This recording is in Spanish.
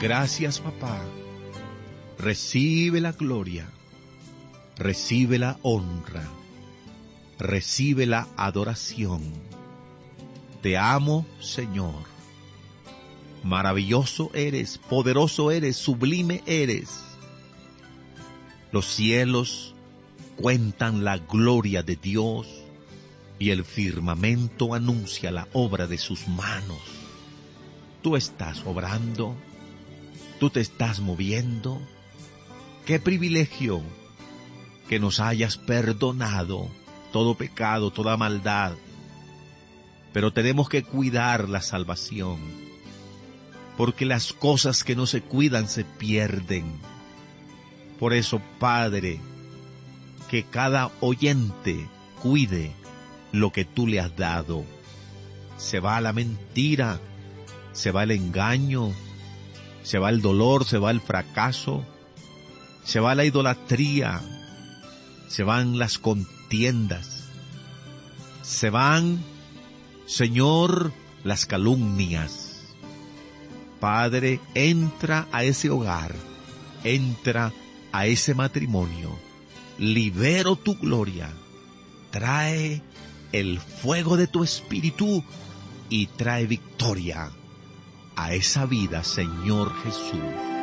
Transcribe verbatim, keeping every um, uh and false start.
Gracias, papá. Recibe la gloria, recibe la honra, recibe la adoración. Te amo, Señor. Maravilloso eres, poderoso eres, sublime eres. Los cielos cuentan la gloria de Dios y el firmamento anuncia la obra de sus manos. Tú estás obrando, tú te estás moviendo. ¡Qué privilegio que nos hayas perdonado todo pecado, toda maldad! Pero tenemos que cuidar la salvación, porque las cosas que no se cuidan se pierden. Por eso, Padre, que cada oyente cuide lo que tú le has dado. Se va la mentira, se va el engaño, se va el dolor, se va el fracaso, se va la idolatría, se van las contiendas, se van, Señor, las calumnias. Padre, entra a ese hogar, entra a ese matrimonio, libero tu gloria, trae el fuego de tu espíritu y trae victoria a esa vida, Señor Jesús.